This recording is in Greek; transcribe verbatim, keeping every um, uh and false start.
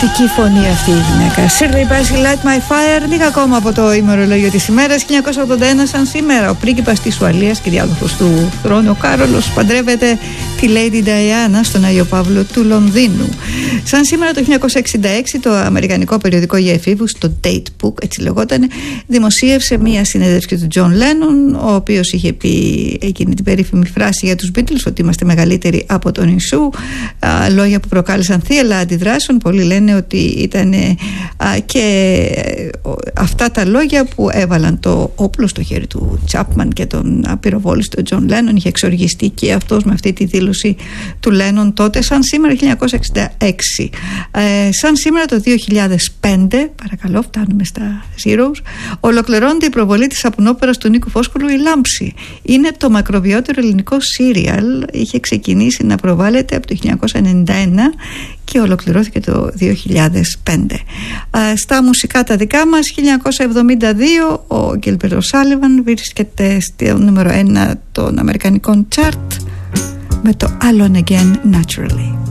Τι φωνή αυτή η γυναίκα. Shirley Bassey, Light My Fire. Λίγα ακόμα από το ημερολόγιο της ημέρας. χίλια εννιακόσια ογδόντα ένα, σαν σήμερα, ο πρίγκιπας της Ουαλίας και διάδοχος του θρόνου, ο Κάρολος, παντρεύεται τη Lady Diana στον Άγιο Παύλο του Λονδίνου. Σαν σήμερα, το χίλια εννιακόσια εξήντα έξι, το αμερικανικό περιοδικό για εφήβους, το Date Book, έτσι λεγότανε, δημοσίευσε μία συνέντευξη του John Lennon, ο οποίος είχε πει εκείνη την περίφημη φράση για τους Beatles, ότι είμαστε μεγαλύτεροι από τον Ιησού. Α, λόγια που προκάλεσαν θύελλα αντιδράσεων. Πολλοί λένε ότι ήταν α, και αυτά τα λόγια που έβαλαν το όπλο στο χέρι του Τσάπμαν και τον απειροβόλησε τον Τζον Λένον. Είχε εξοργιστεί και αυτός με αυτή τη δήλωση του Λένον τότε. Σαν σήμερα, χίλια εννιακόσια εξήντα έξι, ε, σαν σήμερα το δύο χιλιάδες πέντε, παρακαλώ, φτάνουμε στα zeros, ολοκληρώνεται η προβολή της σαπουνόπερας του Νίκου Φόσκολου, η Λάμψη. Είναι το μακροβιότερο ελληνικό σύριαλ. Είχε ξεκινήσει να προβάλλεται από το χίλια εννιακόσια ενενήντα ένα και ολοκληρώθηκε το δύο χιλιάδες πέντε. Στα μουσικά τα δικά μας, χίλια εννιακόσια εβδομήντα δύο, ο Gilbert O'Sullivan βρίσκεται στο νούμερο ένα των αμερικανικών chart με το Alone Again Naturally.